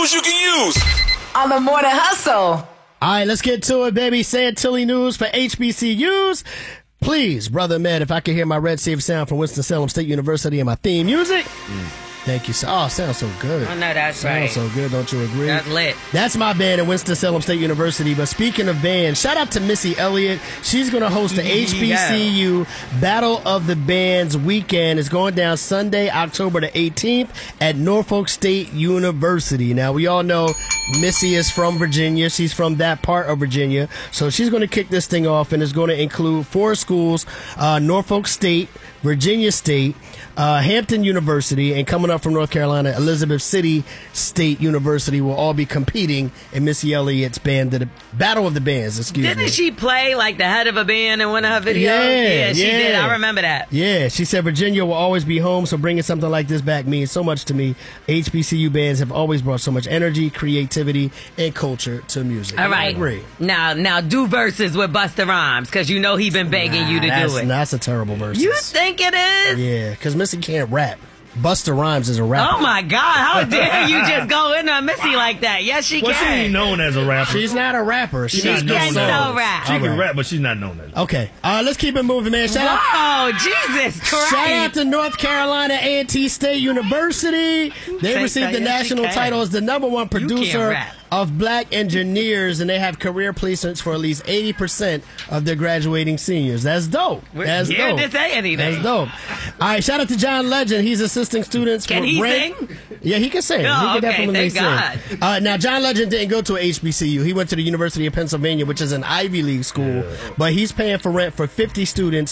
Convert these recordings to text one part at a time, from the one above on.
news you can use on the Morning Hustle. All right, let's get to it, baby. Santilli News for HBCUs. Please, Brother Med, if I could hear my red safe sound from Winston-Salem State University in my theme music. Thank you. Oh, it sounds so good. I know that's right. Sounds so good, don't you agree? That's lit. That's my band at Winston-Salem State University. But speaking of bands, shout out to Missy Elliott. She's going to host the HBCU Battle of the Bands weekend. It's going down Sunday, October the 18th at Norfolk State University. Now, we all know Missy is from Virginia. She's from that part of Virginia. So she's going to kick this thing off, and it's going to include 4 schools, Norfolk State, Virginia State, Hampton University, and coming up from North Carolina, Elizabeth City State University will all be competing in Missy Elliott's band, the Battle of the Bands, Didn't she play like the head of a band in one of her videos? Yeah, she did. I remember that. Yeah, she said Virginia will always be home, so bringing something like this back means so much to me. HBCU bands have always brought so much energy, creativity, and culture to music. All right. I agree. Now do verses with Busta Rhymes, because you know he been begging you to do it. That's a terrible verse. You think it is? Yeah, because Missy can't rap. Busta Rhymes is a rapper. Oh my God! How dare you just go in on Missy like that? Yes, she can. Well, she ain't known as a rapper. She's not a rapper. She can so rap. She can rap, but she's not known as. Okay, let's keep it moving, man. Jesus Christ! Shout out to North Carolina A&T State University. They received the national title as the #1 producer of black engineers, and they have career placements for at least 80% of their graduating seniors. That's dope. That's dope. To say anything. That's dope. All right, shout out to John Legend. He's assisting students. Can he sing? Yeah, he can sing. Oh, he can definitely sing. God. Now, John Legend didn't go to a HBCU. He went to the University of Pennsylvania, which is an Ivy League school, but he's paying for rent for 50 students.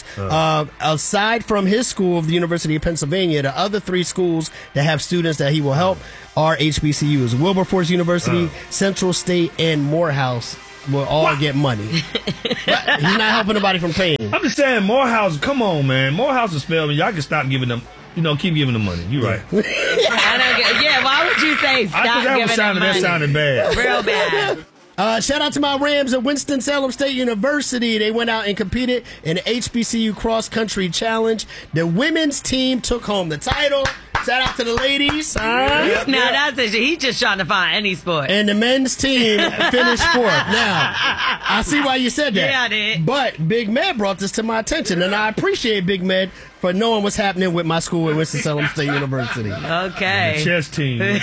Aside from his school of the University of Pennsylvania, the other 3 schools that have students that he will help are HBCUs. Wilberforce University, Central State, and Morehouse will all get money. He's not helping nobody from paying. I'm just saying, Morehouse, come on, man. Morehouse is spelled. Y'all can stop giving them, keep giving them money. You're right. Why would you say stop giving them money? That sounded bad. Real bad. Shout out to my Rams at Winston-Salem State University. They went out and competed in the HBCU Cross Country Challenge. The women's team took home the title. Shout out to the ladies. That's it. He's just trying to find any sport. And the men's team finished 4th. Now, I see why you said that. Yeah, I did. But Big Med brought this to my attention, and I appreciate Big Med for knowing what's happening with my school at Winston-Salem State University. Okay. The chess team. What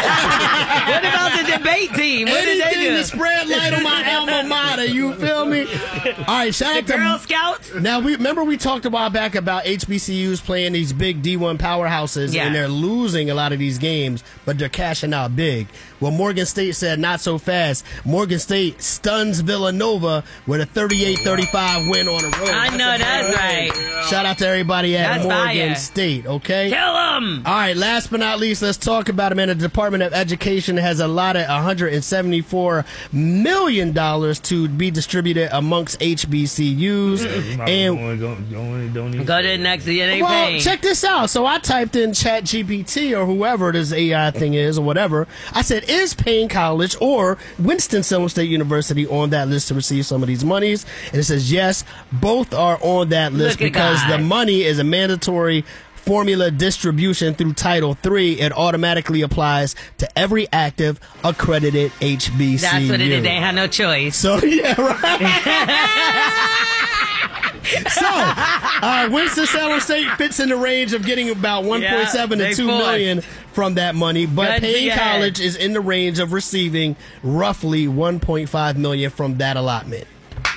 about the debate team? What did they do? To spread light on my alma mater, you feel me? All right, shout out to Girl Scouts. Now, we talked a while back about HBCUs playing these big D1 powerhouses, and they're losing a lot of these games, but they're cashing out big. Well, Morgan State said not so fast. Morgan State stuns Villanova with a 38-35 win on the road. I know that's right. Shout out to everybody at Morgan fire. State, okay? Kill them! All right, last but not least, let's talk about it, man. The Department of Education has allotted $174 million to be distributed amongst HBCUs. Go to the next. Well, check this out. So I typed in ChatGPT or whoever this AI thing is or whatever. I said, is Payne College or Winston-Salem State University on that list to receive some of these monies? And it says, yes, both are on that list because the money is a mandatory formula distribution through Title III. It automatically applies to every active accredited HBCU. That's what it is. They had no choice. So, yeah, right. So, Winston-Salem State fits in the range of getting about 1.7 to 2 million from that money, but Payne College is in the range of receiving roughly 1.5 million from that allotment.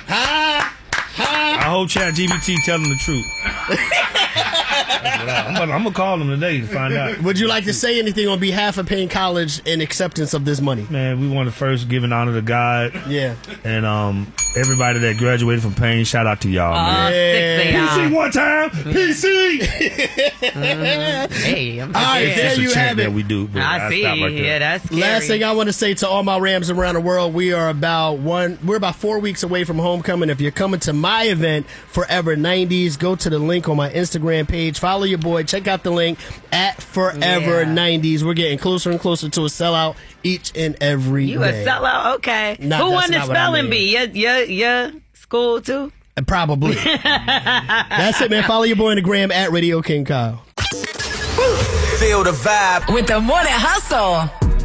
I hope ChatGPT tell them the truth. I'm gonna call them today to find out. Would you like to say anything on behalf of Payne College in acceptance of this money? Man, we want to first give an honor to God. Yeah. And everybody that graduated from Payne, shout out to y'all, man. PC one time, PC. Hey, I'm all right, there you have it. That we do. I see. Yeah, that's scary. Last thing I want to say to all my Rams around the world, we're about 4 weeks away from homecoming. If you're coming to my event, Forever 90s, go to the link on my Instagram page. Follow your boy. Check out the link at Forever 90s. We're getting closer and closer to a sellout each and every day. You a sellout? Okay. Who won the spelling bee? Your school too? Probably. That's it, man. Follow your boy on the gram at Radio King Kyle. Feel the vibe with the Morning Hustle.